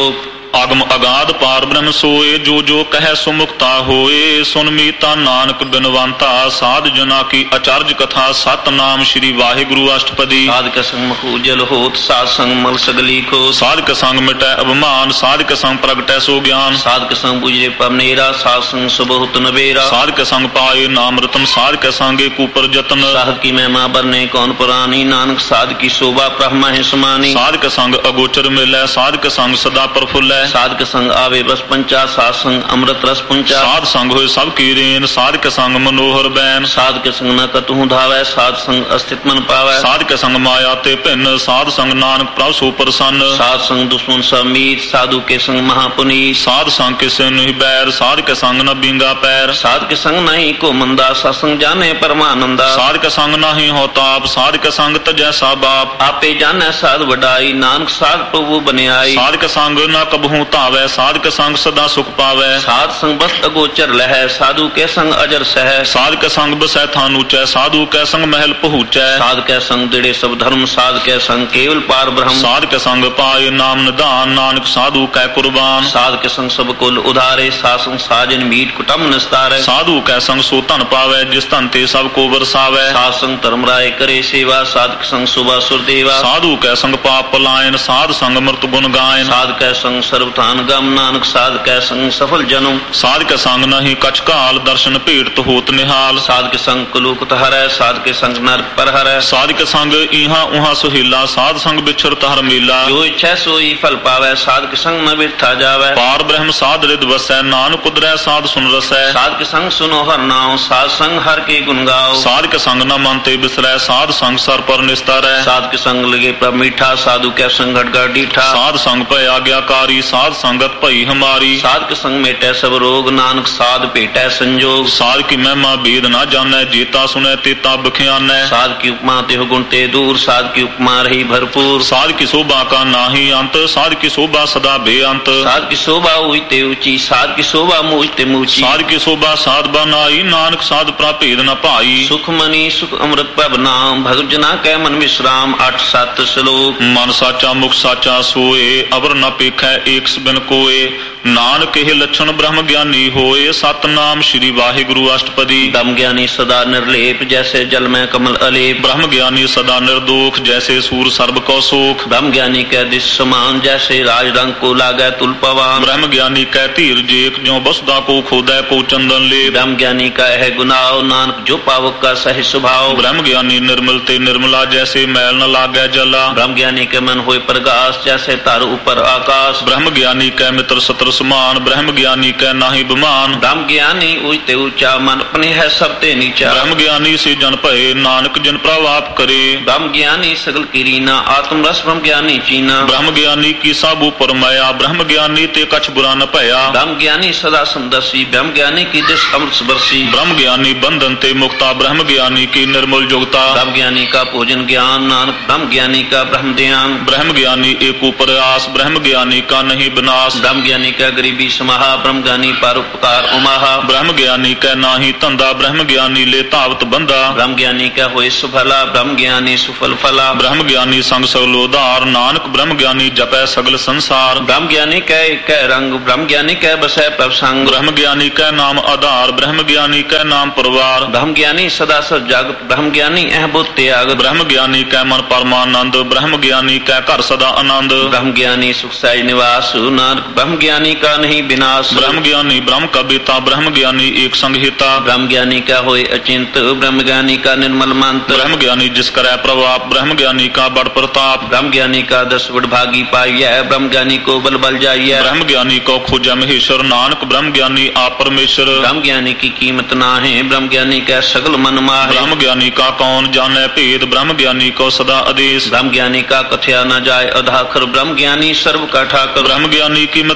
ਅਗਮ ਅਗਾਧ ਪਾਰ ਬ੍ਰਹਮ ਸੋਏ, ਜੋ ਜੋ ਕਹਿ ਸੋ ਮੁਕਤਾ ਹੋਏ। ਸੁਨ ਮੀਤਾ ਨਾਨਕ ਬਿਨਵੰਤਾ, ਸਾਧ ਜਨਾ ਕੀ ਅਚਰਜ ਕਥਾ। ਸਤਨਾਮ ਸ਼੍ਰੀ ਵਾਹਿਗੁਰੂ ਅਸ਼ਟਪਦੀ। ਸਾਧਕ ਸੰਗ ਮਖੂਜਲ ਹੋਤ, ਸਾਧ ਸੰਗ ਮਲ ਸਗਲੀ ਖੋਤ। ਸਾਧਕ ਸੰਗ ਮਿਟੈ ਅਭਿਮਾਨ, ਸਾਧਕ ਸੰਗ ਪ੍ਰਗਟੈ ਸੋ ਗਿਆਨ। ਸਾਧਕ ਸੰਗ ਬੁਝੇ ਪਰਨੇਰਾ, ਸਾਧ ਸੰਗ ਸੁਬਹੁਤ ਨਵੇਰਾ। ਸਾਧਕ ਸੰਗ ਪਾਏ ਨਾਮ ਰਤਨ, ਸਾਧਕ ਸੰਗੇ ਕੂਪਰ ਜਤਨ। ਸਾਧ ਕੀ ਮਹਿਮਾ ਬਰਨੇ ਕੌਣ ਪੁਰਾਣੀ, ਨਾਨਕ ਸਾਧ ਕੀ ਸ਼ੋਭਾ ਬ੍ਰਹਮਾ ਹੈ ਸਮਾਨੀ। ਸਾਧਕ ਸੰਗ ਅਗੋਚਰ ਮਿਲੈ, ਸਾਧਕ ਸੰਗ ਸਦਾ ਪ੍ਰਫੁੱਲੈ। ਸਾਧਕ ਸੰਗ ਆਵੇ ਬਸ ਪੰਚਾ, ਸਾਧ ਸੰਗ ਅੰਮ੍ਰਿਤ ਰਸ ਪੁੰਚਾ। ਸਾਧ ਸੰਗ ਹੋਏ ਸਭ ਕੀ ਰੇਨ, ਸਾਧਕ ਸੰਗ ਮਨੋਹਰ ਬੈਨ। ਸਾਧਕ ਸੰਗ ਨ ਕਤਹੂ ਧਾਵੈ, ਸਾਧ ਸੰਗ ਅਸਥਿਤ ਮਨ ਪਾਵੈ। ਸਾਧਕ ਸੰਗ ਮਾਇਆ ਤੇ ਭਿੰਨ, ਸਾਧ ਸੰਗ ਨਾਨਕ ਪ੍ਰਭ ਸੋ ਪ੍ਰਸੰਨ। ਸਾਧ ਸੰਗ ਦੁਸ਼ਮਨ ਸਭ ਮੀਤ, ਸਾਧੂ ਕੇ ਸੰਗ ਮਹਾਪੁਨੀਤ। ਸਾਧ ਸੰਗ ਕਿਸੇ ਨਹੀਂ ਬੈਰ, ਸਾਧਕ ਸੰਗ ਨ ਬਿੰਗਾ ਪੈਰ। ਸਾਧਕ ਸੰਗ ਨਹੀਂ ਕੋ ਮੰਦਾ, ਸਤਸੰਗ ਜਾਣੇ ਪਰਮਾਨੰਦਾ। ਸਾਧਕ ਸੰਗ ਨਾਹੀ ਹੋ ਤਾਪ, ਸਾਧਕ ਸੰਗ ਤਜੈ ਸਾ ਬਾਪ। ਆਪੇ ਜਾਣੈ ਸਾਧ ਵਡਾਈ, ਨਾਨਕ ਸਾਧ ਪ੍ਰਭੂ ਬਨਿਆਈ। ਸਾਧਕ ਸੰਗ ਨ ਕਬਹੂ ਧਾਵੈ, ਸਾਧਕ ਸੰਗ ਸਦਾ ਸੁਖ ਪਾਵੈ। ਸਾਧ ਸੰਗ ਬਸ ਅਗੋਚਰ ਲਹੈ, ਸਾਧੂ ਕੇ ਸੰਗ ਅਜਰ ਸਹਿ। ਸਾਧਕ ਸੰਗ ਬਸੈ ਥਾਨ ਉਚੈ, ਸਾਧੂ ਕੈ ਸੰਗ ਮਹਿਲ ਪਹੁੰਚੈ। ਸਾਧ ਕੈ ਸੰਗ ਦਿੜੇ ਸਭ ਧਰਮ, ਸਾਧ ਕੈ ਸੰਗ ਕੇਵਲ ਪਾਰ ਬ੍ਰਹਮ। ਸਾਧਕ ਸੰਗ ਪਾਏ ਨਾਮ ਨਿਧਾਨ, ਨਾਨਕ ਸਾਧੂ ਕੈ ਕੁਰਬਾਨ। ਸਾਧ ਕੇ ਸੰਗ ਸਭ ਕੁਲ ਉਧਾਰੇ, ਸਾਧ ਸੰਗ ਸਾਜਨ ਮੀਟ ਕੁਟੰਬ ਨਿਸਤਾਰੈ। ਸਾਧੂ ਕੈ ਸੰਗ ਸੋ ਧਨ ਪਾਵੈ, ਜਿਸ ਧਨ ਤੇ ਸਭ ਕੋ ਵਰਸਾਵੈ। ਸਾਧ ਸੰਗ ਧਰਮ ਰਾਏ ਕਰੇ ਸੇਵਾ, ਸਾਧਕ ਸੰਗ ਸੁਭਾ ਸੁਰਦੇਵਾ। ਸਾਧੂ ਕੈ ਸੰਗ ਪਾਪ ਪਲਾਇਨ, ਸਾਧ ਸੰਗ ਮਰਤ ਗੁਣ ਗਾਇਨ। ਸਾਧ ਕੈ ਸੰਗ ਸਰਬ ਥਾਨ ਗਮ, ਨਾਨਕ ਸਾਧ ਕੈ ਸੰਗ ਸਫਲ ਜਨਮ। ਸਾਧਕ ਸੰਗ ਨਹੀਂ ਕਛ ਕਾਲ, ਦਰਸ਼ਨ ਭੇਟ ਹੋਤ ਨਿਹਾਲ। ਸਾਧ ਕੇ ਸੰਗ ਕੁਲੂਕਤ ਹਰੈ, ਸਾਧ ਕੇ ਸੰਗ ਨਰਕ ਪਰ ਹਰੈ। ਸਾਧਕ ਸੰਗ ਇਹਾਂ ਉਹਾਂ ਸੁਹੀਲਾ, ਸਾਧ ਸੰਗ ਵਿਛੜਤ ਹਰ ਮੇਲਾ। ਜੋ ਇੱਛੈ ਸੋਈ ਫਲ ਪਾਵੈ, ਸਾਧਕ ਸੰਗ ਨ ਬਿਰਥਾ ਜਾਵੈ। ਪਾਰ ਬ੍ਰਹਮ ਸਾਧ ਰਿਦ ਵਸੈ, ਨਾਨਕ ਉਦਰੈ ਸਾਧ ਸੁਨ ਰਸੈ। ਸਾਧਕ ਸੰਗ ਸੁਨੋ ਹਰ ਨਾਉ, ਸਾਧ ਸੰਗ ਹਰ ਕੇ ਗੁਣ ਗਾਓ। ਸਾਧਕ ਸੰਗ ਨ ਮਨ ਤੇ ਬਿਸਰੈ, ਸਾਧ ਸੰਗ ਸਰ ਪਰ ਨਿਸਤਰੈ। ਸਾਧਕ ਸੰਗ ਲਗੇ ਪ੍ਰਭ ਮੀਠਾ, ਸਾਧੂ ਕੈ ਸੰਗ ਘਟ ਘਟ ਡੀਠਾ। ਸਾਧ ਸੰਗ ਭੈ ਆਗਿਆਕਾਰੀ, ਸਾਧ ਸੰਗਤ ਭਈ ਹਮਾਰੀ। ਸਾਧਕ ਸੰਗ ਮੇਟੈ ਸਭ ਰੋਗ, ਨਾਨਕ ਸਾਧ ਭੇਟੈ ਸੰਜੋਗ। ਸਾਧ ਕੀ ਮਹਿਮਾ ਬੇਦ ਨਾ ਜਾਣੈ, ਜੇਤਾ ਸੁਨੈ ਤੇਤਾ ਬਖਿਆਨੈ। ਸਾਧ ਕੀ ਉਪਮਾ ਤਿਹੁ ਗੁਣ ਤੇ ਦੂਰ, ਸਾਧ ਕੀ ਉਪਮਾ ਰਹੀ ਭਰਪੂਰ। ਸਾਧ ਕੀ ਸ਼ੋਭਾ ਕਾ ਨਾਹੀ ਅੰਤ, ਸਾਧ ਕੀ ਸ਼ੋਭਾ ਸਦਾ ਬੇਅੰਤ। ਸਾਧ ਕੀ ਸ਼ੋਭਾ ਉਈ ਤੇ ਉੱਚੀ, ਸਾਧ ਕੀ ਸ਼ੋਭਾ ਮੂਝ ਤੇ ਮੂਚੀ। ਸਾਧ ਕੀ ਸ਼ੋਭਾ ਸਾਧ ਬਨਾਈ, ਨਾਨਕ ਸਾਧ ਪ੍ਰਾਭੇਦ ਨ ਭਾਈ। ਸੁਖ ਮਨੀ ਸੁਖ ਅੰਮ੍ਰਿਤ ਪ੍ਰਭ ਨਾਮ, ਭਗਤ ਜਨਾ ਕੈ ਮਨ ਵਿਸਰਾਮ। 8-7 ਸ਼ਲੋਕ। ਮਨ ਸਾਚਾ ਮੁਖ ਸਾਚਾ ਸੋਏ, ਅਵਰ ਨ ਪੇਖੈ ਏਕ ਬਿਨ ਕੋਏ। ਨਾਨਕ ਇਹ ਲੱਛਣ ਬ੍ਰਹਮ ਗਿਆਨੀ ਹੋਏ, ਸਤਨਾਮ ਸ਼੍ਰੀ ਵਾਹਿਗੁਰੂ ਅਸ਼ਟਪਦੀ। ਬ੍ਰਹਮ ਗਿਆਨੀ ਸਦਾ ਨਿਰਲੇਪ, ਜੈਸੇ ਜਲ ਮੈਂ ਕਮਲ ਅਲੇਪ। ਬ੍ਰਹਮ ਗਿਆਨੀ ਸਦਾ ਨਿਰਦੋਖ, ਜੈਸੇ ਸੂਰ ਸਰਬ ਕੋ ਸੋਖ। ਬ੍ਰਹਮ ਗਿਆਨੀ ਕੈ ਦਿਸ ਸਮਾਨ, ਜੈਸੇ ਰਾਜ ਰੰਗ ਕੋ ਲਾਗੈ ਤੁਲ ਪਵਾਨ। ਬ੍ਰਹਮ ਗਿਆਨੀ ਕੈ ਧੀਰ ਜੇਕ, ਜਿਉ ਬਸਦਾ ਕੋ ਖੋਦੈ ਕੋ ਚੰਦਨ ਲੇ। ਬ੍ਰਹਮ ਗਿਆਨੀ ਕਾ ਹੈ ਗੁਨਾਹ, ਨਾਨਕ ਜੋ ਪਾਵਕ ਕਾ ਸਹਿ ਸੁਭਾਉ। ਬ੍ਰਹਮ ਗਿਆਨੀ ਨਿਰਮਲ ਤੇ ਨਿਰਮਲਾ, ਜੈਸੇ ਮੈਲ ਨ ਲਾਗੈ ਜਲਾ। ਬ੍ਰਹਮ ਗਿਆਨੀ ਕੇ ਮਨ ਹੋਏ ਪ੍ਰਗਾਸ, ਜੈਸੇ ਧਰ ਉਪਰ ਆਕਾਸ਼। ਬ੍ਰਹਮ ਗਿਆਨੀ ਕੈ ਮਿੱਤਰ ਸਤਰ ਸਮਾਨ, ਬ੍ਰਹਮ ਗਿਆਨੀ ਕੈ ਨਾਹੀ ਬਿਮਾਨ। ਬ੍ਰਹਮ ਗਿਆਨੀ ਉਚ ਤੇ ਉੱਚਾ, ਮਨ ਆਪਣੇ ਹੈ ਸਭ ਤੇ ਨੀਚਾ। ਬ੍ਰਹਮ ਗਿਆਨੀ ਸੇ ਜਨ ਭਏ, ਨਾਨਕ ਜਿਨ ਪ੍ਰਭ ਆਪ ਕਰੇ। ਬ੍ਰਹਮ ਗਿਆਨੀ ਸਗਲ ਕੀ ਰੀਨਾ, ਆਤਮ ਰਸ ਬ੍ਰਹਮ ਗਿਆਨੀ ਚੀਨਾ। ਬ੍ਰਹਮ ਗਿਆਨੀ ਕੀ ਸਭ ਉਪਰ ਮਾਇਆ, ਬ੍ਰਹਮ ਗਿਆਨੀ ਤੇ ਕਛ ਬੁਰਾ ਨ ਭਇਆ। ਬ੍ਰਹਮ ਗਿਆਨੀ ਸਦਾ ਸਮਦਰਸੀ, ਬ੍ਰਹਮ ਗਿਆਨੀ ਕੀ ਦਿਸ ਅੰਮ੍ਰਿਤ ਬਰਸੀ। ਬ੍ਰਹਮ ਗਿਆਨੀ ਬੰਧਨ ਤੇ ਮੁਕਤਾ, ਬ੍ਰਹਮ ਗਿਆਨੀ ਕੀ ਨਿਰਮਲ ਜੁਗਤਾ। ਬ੍ਰਹਮ ਗਿਆਨੀ ਕਾ ਭੋਜਨ ਗਿਆਨ, ਨਾਨਕ ਬ੍ਰਹਮ ਗਿਆਨੀ ਕਾ ਬ੍ਰਹਮ ਧਿਆਨ। ਬ੍ਰਹਮ ਗਿਆਨੀ ਏਕੋ ਪ੍ਰਯਾਸ, ਬ੍ਰਹਮ ਗਿਆਨੀ ਕਾ ਨਹੀਂ ਬਿਨਾਸ਼। ਬ੍ਰਹਮ ਗਿਆਨੀ ਕਾ ਗਰੀਬੀ ਸਮਾਹਾ, ਬ੍ਰਹਮ ਗਿਆਨੀ ਪਰ ਉਪਕਾਰ ਉਮਾਹਾ। ਬ੍ਰਹਮ ਗਿਆਨੀ ਕੈ ਨਾਹੀ ਧੰਦਾ, ਬ੍ਰਹਮ ਗਿਆਨੀ ਲੈ ਧਾਵਤ ਬੰਦਾ। ਬ੍ਰਹਮ ਗਿਆਨੀ ਕੈ ਹੋਏ ਸੁਫਲਾ, ਬ੍ਰਹਮ ਗਿਆਨੀ ਸੁਫਲ ਫਲਾ। ਬ੍ਰਹਮ ਗਿਆਨੀ ਸੰਗ ਸਗਲ ਉਧਾਰ, ਨਾਨਕ ਬ੍ਰਹਮ ਗਿਆਨੀ ਜਪੈ ਸਗਲ ਸੰਸਾਰ। ਬ੍ਰਹਮ ਗਿਆਨੀ ਕੈ ਇਕੈ ਰੰਗ, ਬ੍ਰਹਮ ਗਿਆਨੀ ਕੈ ਬਸੈ ਪ੍ਰਭ ਸੰਗ। ਬ੍ਰਹਮ ਗਿਆਨੀ ਕੈ ਨਾਮ ਆਧਾਰ, ਬ੍ਰਹਮ ਗਿਆਨੀ ਕੈ ਨਾਮ ਪਰਵਾਰ। ਬ੍ਰਹਮ ਗਿਆਨੀ ਸਦਾ ਸਚ ਜਗਤ, ਬ੍ਰਹਮ ਗਿਆਨੀ ਇਹ ਬੁੱਧ ਤਿਆਗ। ਬ੍ਰਹਮ ਗਿਆਨੀ ਕੈ ਮਨ ਪਰਮਾਨੰਦ, ਬ੍ਰਹਮ ਗਿਆਨੀ ਕੈ ਘਰ ਸਦਾ ਆਨੰਦ। ਬ੍ਰਹਮ ਗਿਆਨੀ ਸੁਖ ਸਹਿਜ ਨਿਵਾਸ, ਨਾਨਕ ਬ੍ਰਹਮ ਗਿਆਨੀ ਕਾ ਨਹੀਂ ਬਿਨਾਸ਼। ਬ੍ਰਹਮ ਗਿਆਨੀ ਬ੍ਰਹਮ ਕਾ ਬੇਤਾ, ਬ੍ਰਹਮ ਗਿਆਨੀ ਏਕ ਸੰਗ ਹਿਤਾ। ਬ੍ਰਹਮ ਗਿਆਨੀ ਕਾ ਹੋਏ ਅਚਿੰਤ, ਬ੍ਰਹਮ ਗਿਆਨੀ ਕਾ ਨਿਰਮਲ ਮੰਤ। ਬ੍ਰਹਮ ਗਿਆਨੀ ਜਿਸ ਕਰੈ ਪ੍ਰਭਾਪ, ਬ੍ਰਹਮ ਗਿਆਨੀ ਕਾ ਬੜ ਪ੍ਰਤਾਪ। ਬ੍ਰਹਮ ਗਿਆਨੀ ਕਾ ਦਸ ਵਡਭਾਗੀ ਪਾਈਐ, ਬ੍ਰਹਮ ਗਿਆਨੀ ਕੋ ਬਲ ਬਲ ਜਾਈਐ। ਬ੍ਰਹਮ ਗਿਆਨੀ ਕੋ ਖੋਜੈ ਮਹੇਸ਼ਰ, ਨਾਨਕ ਬ੍ਰਹਮ ਗਿਆਨੀ ਆਪ ਪਰਮੇਸ਼ਰ। ਬ੍ਰਹਮ ਗਿਆਨੀ ਕੀ ਕੀਮਤ ਨਾਹਿ, ਬ੍ਰਹਮ ਗਿਆਨੀ ਕੈ ਸਗਲ ਮਨ ਮਾਹਿ। ਬ੍ਰਹਮ ਗਿਆਨੀ ਕਾ ਕੌਣ ਜਾਣੈ ਭੇਦ, ਬ੍ਰਹਮ ਗਿਆਨੀ ਕੋ ਸਦਾ ਆਦੇਸ਼। ਬ੍ਰਹਮ ਗਿਆਨੀ ਕਾ ਕਥਿਆ ਨ ਜਾਏ ਅਧਾਖਰ, ਬ੍ਰਹਮ ਗਿਆਨੀ ਸਰਬ ਕਾ ਠਾਕਰ। ਬ੍ਰਹਮ ਗਿਆਨੀ ਕੀਮਤ ਕੌਣ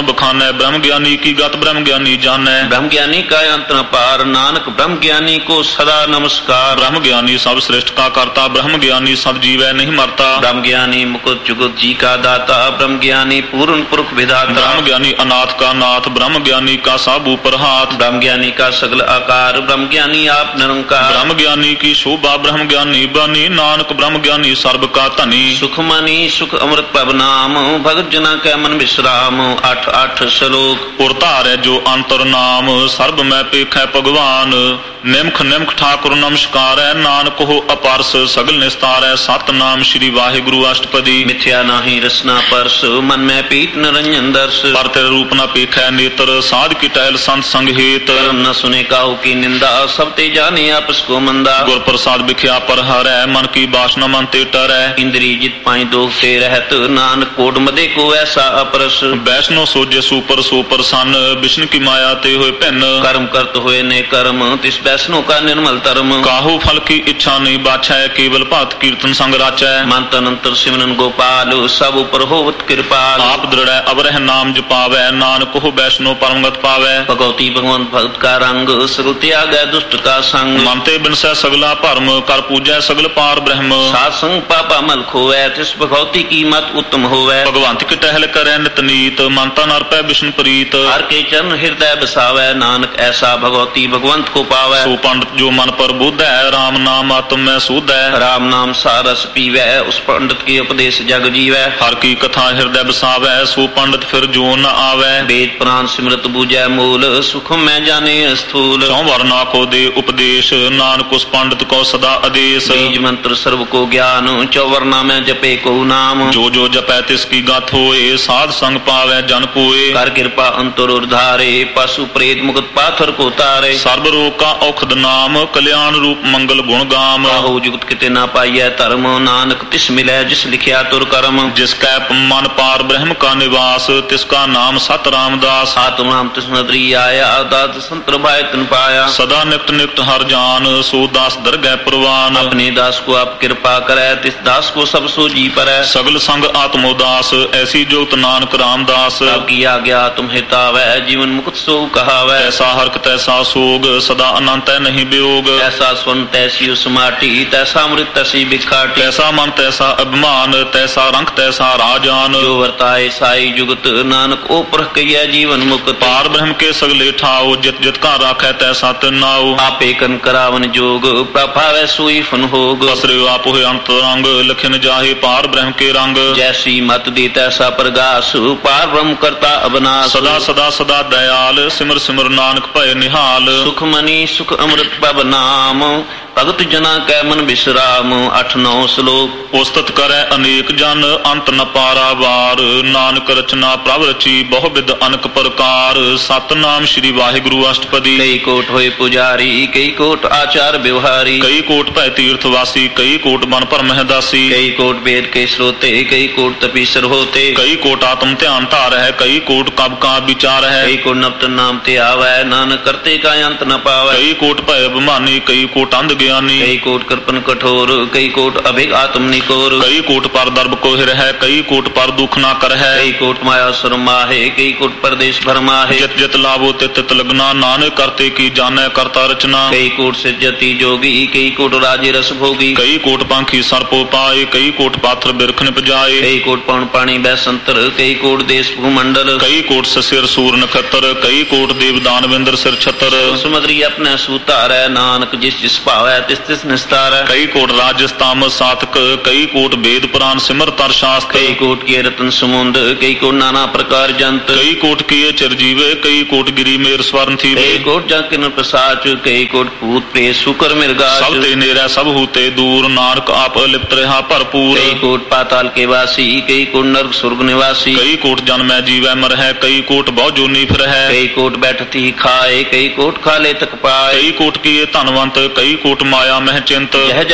बखानै ब्रह्म ज्ञानी की गत ब्रह्म ज्ञानी जानै ब्रह्म ज्ञानी का अंत न पार नानक ब्रह्म ज्ञानी को सदा नमस्कार ब्रह्म ज्ञानी सब श्रेष्ठ का करता ब्रह्म ज्ञानी सब जीवै नहीं मरता ब्रह्म ज्ञानी मुकुट जुगत जी का दाता ब्रह्म ज्ञानी पूर्ण पुरुष विधाता ब्रह्म ज्ञानी अनाथ का नाथ ब्रह्म ज्ञानी का सब ऊपर हाथ ब्रह्म ज्ञानी का सगल आकार ब्रह्म ज्ञानी आप निरंकार ब्रह्म ज्ञानी की शोभा ब्रह्म ज्ञानी बनी नानक ब्रह्म ज्ञानी सर्व का धनी सुखमणि सुख अमृत पब नाम भगत जना कै मन विश्राम 8 श्लोक उरतार जो अंतर नाम सर्ब में पेखै भगवान निमख निमख ठाकुर नमस्कार है नानक हो अपारस सगल निस्तार है सतनाम श्री वाहिगुरु अष्टपदी मिथ्या नाही रसना परस मन में पीत निरंजन दर्श पर तेरे रूप न पेखै नेत्र साध की टहल संत संग हेत न सुने काहू की निंदा सब ते जाने आपस को मंदा गुर प्रसाद बिख्या पर हर है मन की बासना मन ते टर है इंद्री जित पाई दोख ते रहत नानक कोट मदे को ऐसा अपरस वैष्णो सोजे सुपर सोपर सन विष्णु की माया ते हुए भिन्न कर्म करत हुए ने कर्म तिस वैष्णो का निर्मल धर्म काहू फल की इच्छा नहीं बाछै केवल भक्त कीर्तन संग राचै मन तन अंतर सिमरन गोपाल सब ऊपर होवत कृपाल आप दृढ़ अवरह नाम जपावै नानक हो वैष्णो परमगत पावै भगवती भगवंत भक्त का रंग सगल त्याग दुष्ट का संग मनते बिनसै सगला भरम कर पूजै सगल पार ब्रह्म सात संग पापा मल खोवै तिस भगवती की मत उत्तम होवै भगवंत की टहल करै नित नीत मनता नरपै विष्णु प्रीत हर के चरण हृदय बसावै नानक ऐसा भगवती भगवंत को पावै सो पंडित जो मन पर बुद्ध है राम नाम आत्म में शुद्ध है राम नाम सारस पीवै उस पंडित के उपदेश जग जीवै हर की कथा हृदय बसावै सो पंडित फिर जो न आवै वेद पुराण सिमरत बूझै मूल सुख में जाने स्थूल चौ वर्णा को दे उपदेश नानक उस पंडित को सदा आदेश बीज मंत्र सर्व को ज्ञान चौवर्णा में जपे को नाम जो जो जपै तिसकी गाथ होए साध संग पावै जन कोय कर कृपा अंतर उर्धारे पशु प्रेत मुक्त पाथर को तारे सर्व रोग का औखद नाम कल्याण रूप मंगल गुण गाम हो जुगत किते ना पाइय धर्म नानक तिस मिलै जिस लिखिया तुर कर्म जिसका मन पार ब्रह्म का निवास तिसका नाम सत रामदास आत्म नाम तिस नदरी आया दास संतर भाई तन पाया सदा नित्य नित्य हर जान सो दास दरगह प्रवान अपने दास को आप कृपा करे तिस दास को सब सो जी पर सगल संग आत्मोदास ऐसी जुगत नानक रामदास की आज्ञा तुम हितावै जीवन मुक्त सो कहावै ऐसा हरक तैसा सोग सदा अनंत नहीं वियोग ऐसा स्वर्ण तैसी उसमाटी तैसा अमृत तैसी बिखाटी तैसा मन तैसा अभिमान तैसा रंग तैसा राजान जो वर्ताए साई जुगत नानक ओ परख कहिए जीवन मुक्त पार ब्रह्म के सगले ठाओ जित जित का राखै तैसा तिनाओ आपे कन करावन जोग प्रभावै सोई फन होग बसरे आप हुए अंतरंग लखन जाहे पार ब्रह्म के रंग जैसी मत दी तैसा प्रगास पार ब्रह्म करता अबनास सदा सदा सदा दयाल सिमर सिमर नानक भय निहाल सुखमणि सुख अमृत पब नाम भगत जना कै मन विश्राम 8-9 श्लोक उस्तत करे अनेक जन अंत न पारावार नानक रचना प्रभ रची बहु विध अनक प्रकार सतनाम श्री वाहिगुरु अष्टपदी कई कोट होए पुजारी कई कोट आचार व्यवहारी कई कोट भय तीर्थवासी कई कोट मन पर महदासी कई कोट वेद के श्रोते कई कोट तपीसर होते कई कोट आत्म ध्यान धार है कई कोट कब का विचार है कई कोट नवतन नाम ते आवै नानक करते का अंत न पावै कई कोट भय अभिमानी कई कोट अंध ज्ञानी कई कोट कृपन कठोर कई कोट अभिग आत्म निकोर कई कोट पर दर्भ कोहिर है कई कोट पर दुख ना कर है कई कोट माया शर्मा है कई कोट परदेश भरमा है जित जित लाभो तित तित लगना नानक करते की जाने करता रचना कई कोट सिद्धति जोगी कई कोट राजे रस भोगी कई कोट पांखी सर्पो पाए कई कोट पाथर बिरख निप जाए कई कोट पौन पानी बैसंतर कई कोट देश भूमंडल कई कोट सिर सूर नखत्र कई कोट देव दानवेंद्र सिर छतर सुमद्री अपने सूतार है नानक जिस जिस पावै तिस तिस निस्तार है कई कोट राजस्थाम सातक कई कोट वेद पुराण सिमर तर शास्त्र कई कोट किए रतन समुंद कई कोट नाना प्रकार जंत कई कोट किए चिरजीवे कई कोट गिरी मेर स्वर्ण थी कई कोट जाकिन प्रसाच कई कोट भूत प्रेत शुकर मिर्गा सब ते नेरा सब हूते दूर नानक आप लिप्त रहा भरपूर कई कोट पाताल के वासी कई कोट नरक स्वर्ग निवासी कई कोट जन्मै जीवै मर है कई कोट बहु जोनी फिर है कई कोट बैठती खाए कई कोट खाले तक पाए कई कोट किए धनवंत कई कोट माया मह चिंत जह